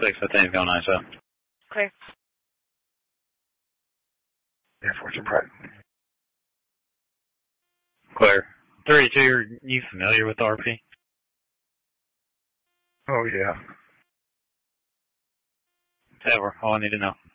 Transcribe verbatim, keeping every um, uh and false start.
six, fifteen, go nine seven. Clear. Air Force and Pratt. Clear. three two, are you familiar with R P? Oh, yeah. Ever. All I need to know.